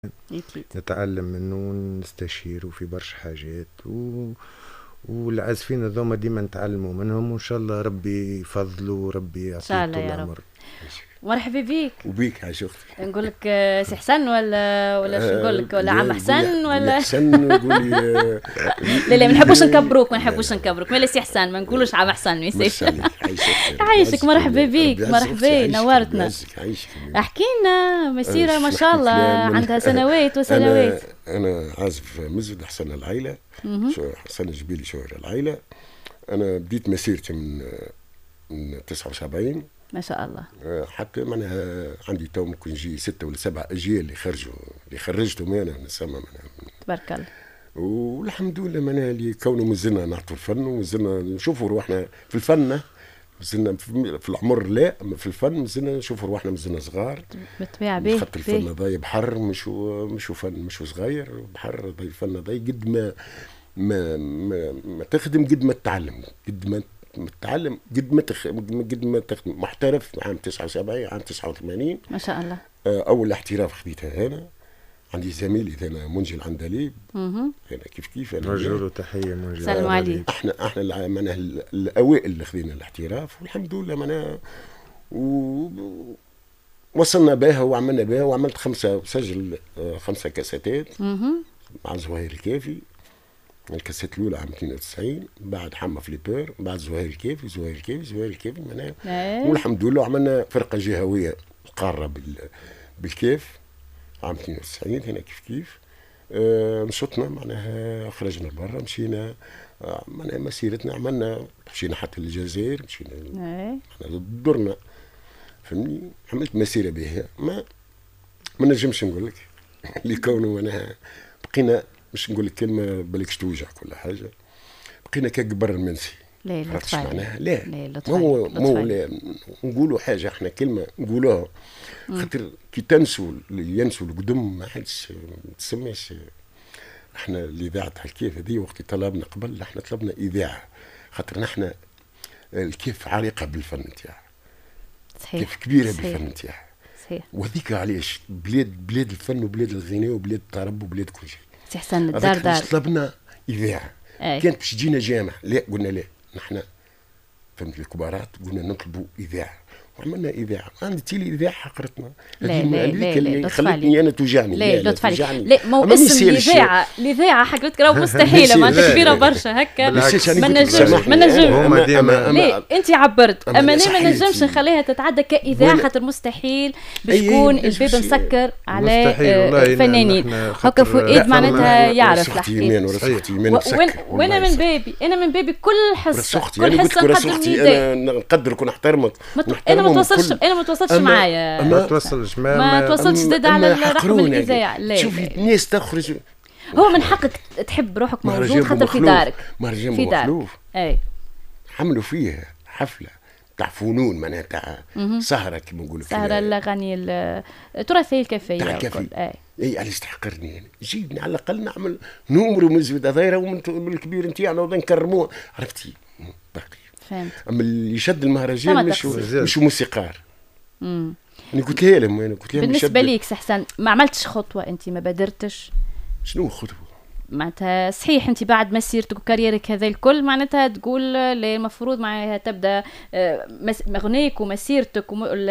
نتعلم منه ونستشيره في برشا حاجات والعازفين هذوما ديما نتعلموا منهم، وان شاء الله ربي يفضله وربي يعطيه طول العمر. مرحبا بيك. وبيك عايش اختي. نقول لك سي حسن ولا شو نقول لك، ولا عم حسن ولا حسن نقول لا ما نحبوش نكبروك، مالا سي حسن، ما نقولوش عم حسن ما يصيرش. عايشك مرحبا بيك، مرحبا نورتنا. احكي لنا مسيره ما شاء الله عندها سنوات وسنوات. انا عازف مزود حسن العيله، حسن جبيلي شهر العيله. انا بديت مسيرتي من 79 ما شاء الله. حتى معناها عندي تو ممكن يجي 6 ولا 7 اجيال اللي خرجتهم انا نسمى تبارك الله. والحمد لله معناها اللي كونه مازلنا نعطوا الفن ومازلنا نشوفوا روحنا في الفن، مازلنا في العمر لا، في الفن مازلنا نشوفوا روحنا مازلنا صغار. بالطبيعه به خاطر الفن ضاي بحر، مش فن مش صغير، بحر ضاي الفن ضاي قد ما تخدم قد ما تتعلم، قد ما متعلم قد ما تخدم. محترف عام 79 عام 89 ما شاء الله. اول احتراف خذيتها هنا. عندي زميلي هنا منجي العندليب هنا كيف انا نوجه له تحيه. منجي سلام عليك. احنا معناها الاوائل اللي خذينا الاحتراف، والحمد لله معناها وصلنا بها وعملنا بها، وعملت 5 سجل 5 كاسيتات مع زهير الكافي. الكاسيت الاولى عام 92 بعد حما فليبر، بعد زهير الكافي معناها. والحمد لله عملنا فرقه جهويه القاره بالكيف عام 92 هنا كيف نشطنا معناها، خرجنا برا مشينا معناها مسيرتنا، عملنا مشينا حتى للجزائر، مشينا درنا فهمني. عملت مسيره بها ما نجمش نقول لك اللي كونه معناها بقينا، مش نقول لك كلمه بالكش توجع كل حاجه، بقينا كقبر المنسي. لا معناها لا مو نقولوا حاجه احنا كلمه نقولوها، خاطر كي ينسوا القدم ما حدش تسميش. احنا الاذاعه تاع الكيف هذه وقت طلبنا قبل، احنا طلبنا اذاعه خاطر نحن الكيف عريقه بالفن تاعها، كيف كبيره بالفن تاعها. وهذيك علاش بلاد الفن وبلاد الغناء وبلاد الطرب وبلاد كل شيء. سي حسن الدار دار طلبنا اذاعه. كانت باش تجينا جامع، لا قلنا لا، نحن فهمت الكبارات قلنا نطلبوا اذاعه، وعملنا اذاعه. عندي لي اذاعه حقرتنا اللي خلتني انا توجعني. لا توجعني. لا مو اسم الاذاعه حقتك راهو مستحيله، معناتها كبيره برشا هكا ما نجمش. لا انت عبرت، اما انا ما نجمش نخليها تتعدى كاذاعه خاطر مستحيل باش يكون الباب مسكر على الفنانين هكا. فؤاد معناتها يعرف الحكايه. وانا من بابي كل حصه انا نقدرك ونحترمك. انا ما توصلش معايا، ما توصلش زاد على رقم الاذاعه. لا شوفي الناس تخرج، هو من حقك تحب روحك موجود خاطر في دارك. في دارك اي عملوا فيه حفله تاع فنون معناها تاع سهره كيما نقولوا، سهره الاغاني التراثيه الكافيه اي علاش تحقرني يعني؟ جيبني على الاقل نعمل نمر ومزود ظاهره ومن الكبير نتاعنا ونكرموه، عرفتي باقي. فهمت. اما اللي يشد المهرجان مش موسيقار. انا قلت لهم بالنسبه ليك سي حسن ما عملتش خطوه، انت ما بادرتش؟ شنو خطوه؟ معناتها صحيح انت بعد مسيرتك وكاريرك هذا الكل معناتها تقول المفروض معناها تبدا مغنيك ومسيرتك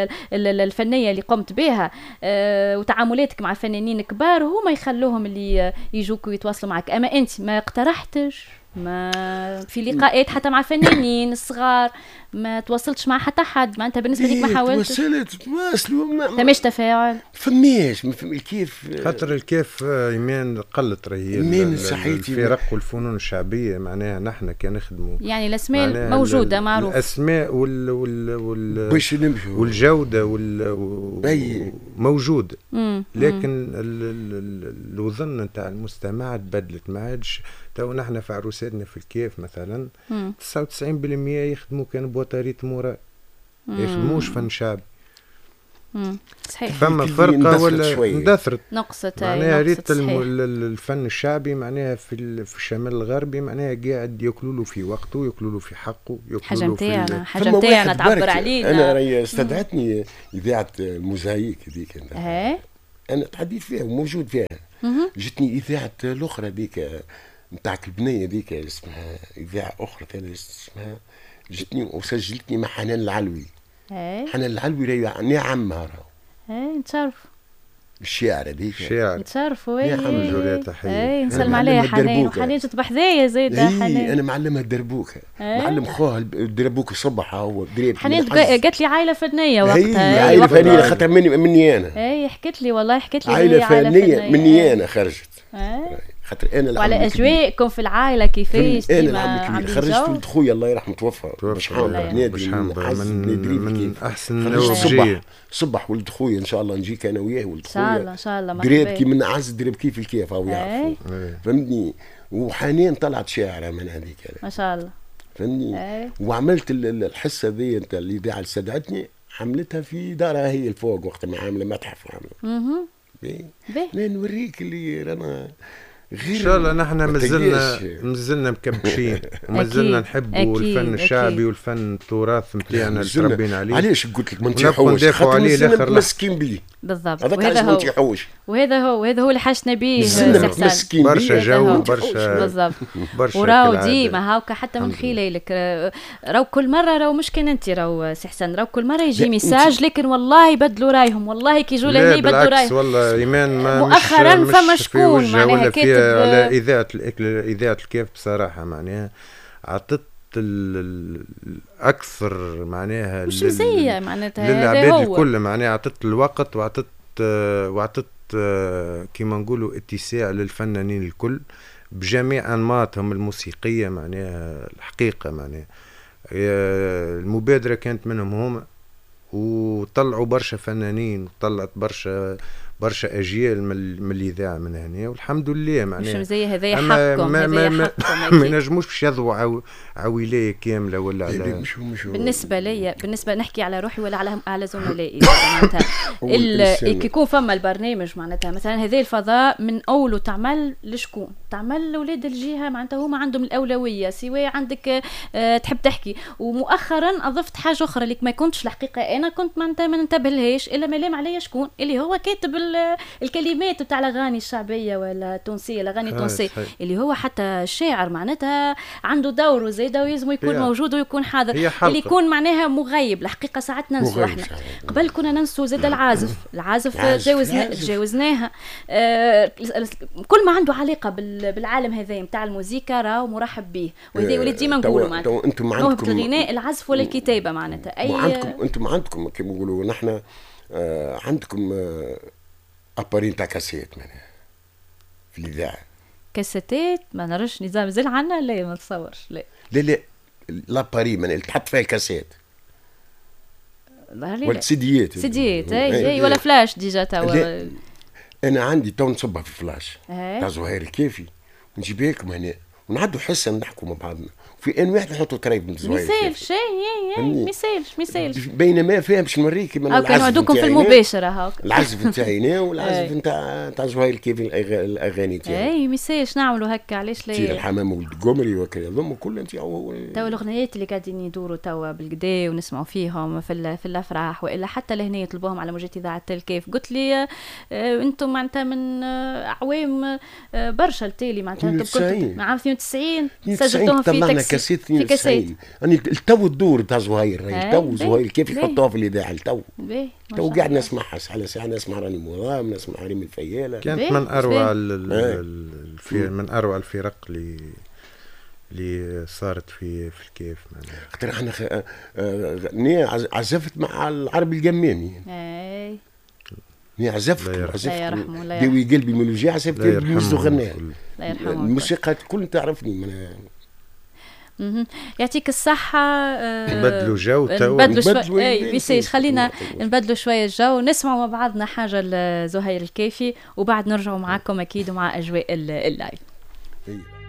الفنيه اللي قمت بها وتعاملاتك مع فنانين كبار هما يخلوهم اللي يجوك ويتواصلوا معك، اما انت ما اقترحتش ما في لقاءات حتى مع فنانين الصغار، ما تواصلتش مع حتى حد؟ ما انت بالنسبه ليك ما حاولتش؟ تواصلوا فماش تفاعل؟ فماش الكيف خاطر الكيف ايمان قلت راهي الفرق والفنون الشعبيه معناها نحن كان نخدموا يعني الاسماء موجوده معروف، الاسماء والجوده موجوده، لكن الوظن نتاع المستمع تبدلت. ما عادش تو نحن في عروساتنا في الكيف مثلا 99% يخدموا كان بوتارية مورا، يخدموش فن شعبي. صحيح. فما فرقة ولا اندثرت نقصت معناها ريت الفن الشعبي معناها في الشمال الغربي معناها قاعد ياكلوا له في وقته، ياكلوا له في حقه، حاجة نتاعنا تعبر علينا. انا راهي استدعتني اذاعة الموزايك هذيك انا تحديت فيها وموجود فيها. جتني اذاعه الاخرى ذيك نتاعك البنيه ذيك اسمها اذاعه اخرى ثانيه اسمها، جتني وسجلتني مع حنان العلوي. حنان العلوي راهي عمها راهو. نتشرف الشاعر هذيك نتشرفوا. نعم جولات حية. نسلم عليها حنان، وحنان جت بحذايا زايدة. حنان انا معلمها الدربوكه، معلم خوها الدربوك الصبح هو دريب. حنان قالت لي عائله فنيه وقتها. عائله فنيه خاطر مني انا. حكت لي والله، حكت لي عائله فنيه مني انا خرجت. خاطر انا وعلى اجواءكم في العائله كيفاش انا العم خرجت ولد خويا الله يرحمه توفى من احسن النوابجيه. صبح ولد خويا ان شاء الله نجيك انا وياه ولد خويا ان شاء الله دريبكي من اعز دريبكي في الكيف هاو يعرفوا فهمتني. وحنين طلعت شاعره من هذيك ما شاء الله فهمتني. وعملت الحصه ذي انت الاذاعه اللي استدعتني عملتها في دارها هي الفوق وقت ما عامله متحف وعامله باهي نوريك اللي رانا ان شاء الله. نحن مازلنا مكبشين ومازلنا نحبوا الفن الشعبي والفن التراث نتاعنا اللي تربينا عليه. علاش قلت لك ما نطيحوش خاطر مسكين بيه بالضبط. وهذا هو اللي حاجتنا به مسكين برشا جو بالضبط. وراو ديما هاكا حتى من خلالك راو كل مره راو مش كان انت راو سي حسن راو كل مره يجي ميساج لكن والله يبدلوا رايهم والله كي يجوا لهنا يبدلوا رايهم. والله ايمان ما مؤخرا فما شكون معناها كاتب على اذاعه الكيف بصراحه معناها عطت الاكثر معناها مش مزيه معناتها للعباد الكل معناها عطت الوقت وعطت كيما نقولوا اتساع للفنانين الكل بجميع انماطهم الموسيقيه معناها الحقيقه معناها المبادره كانت منهم هما وطلعوا برشا فنانين وطلعت برشا اجيال من الاذاعه من هنا والحمد لله معناها مش زي هذايا حقكم ما ينجموش باش يضووا عويليه كامله ولا على بالنسبه نحكي على روحي ولا على زملائي كي يكون فما البرنامج معناتها مثلا هذه الفضاء من اوله تعمل لشكون تعمل لاولاد الجهه معناتها هما عندهم الاولويه سواء عندك تحب تحكي. ومؤخرا اضفت حاجه اخرى اللي ما كنتش الحقيقه انا كنت معناتها ما ننتبهلهاش الا ما لام عليا شكون اللي هو كاتب الكلمات تاع الاغاني الشعبيه ولا التونسيه الاغاني التونسيه اللي هو حتى الشاعر معناتها عنده دوره زايده ويلزم يكون موجود ويكون حاضر اللي يكون معناها مغيب. الحقيقه ساعات ننسوا احنا قبل كنا ننسوا زاد العازف تجاوزناها كل ما عنده علاقه بالعالم هذا نتاع الموسيقى راه مرحب به وهذا وليد ديما نقولوا معناتها انتم عندكم الغناء العزف ولا الكتابه معناتها انتم عندكم كما نقولوا نحن عندكم ابارين تاع كاسيت معناها في الاذاعه كاسيتات ما نعرفش نظام زل عنا لا ما نتصورش لا لاباري معناها اللي تحط فيها الكاسيت ولا سيديات اي ولا فلاش ديجا توا. انا عندي تو نصبها في فلاش تاع زهير الكافي ونجيبها لكم هنا ونعدوا حصه نحكوا مع بعضنا في ان واحد نحطوا قريب من زهير ميسالش ميسالش بينما فيها باش نوريك من العزف نعدوكم في المباشره هاك العزف نتاعنا والعزف نتاع زهير الكافي الاغاني تاعي ميسالش نعملوا هكا علاش لا تير الحمام ولد قمري وكذا هذوما كلهم توا الاغنيات اللي قاعدين يدوروا توا بالكدا ونسمعوا فيهم في الافراح والا حتى لهنا يطلبوهم على موجات اذاعه الكيف. قلت لي انتم معناتها من اعوام برشا التالي معناتها انتم كنتوا عام 92 سجلتوهم في كاسيت 92 يعني التو الدور تاع زهير التو زهير كيف يحطوها في الاذاعه التو قاعد نسمعها على ساعه نسمع راني مرام نسمع ريم الفياله كانت من اروع من اروع الفرق اللي صارت في الكيف معناها خاطر احنا عزفت مع العربي الجمامي عزفت داوي قلبي ميلوجي عزفت ميوزو غناها الموسيقى الكل تعرفني يعطيك الصحة. نبدلوا جو نبدلوا شوية ميساج خلينا نبدلوا شوية الجو نسمعوا مع بعضنا حاجة لزهير الكافي وبعد نرجعوا معاكم أكيد مع أجواء اللايف.